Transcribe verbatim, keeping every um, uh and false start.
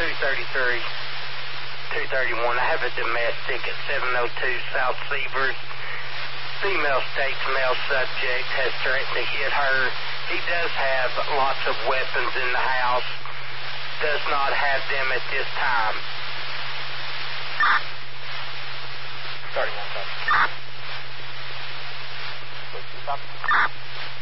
two thirty-three, two thirty-one. I have a domestic at seven oh two South Seavers. Female states male subject has threatened to hit her. He does have lots of weapons in the house. Does not have them at this time.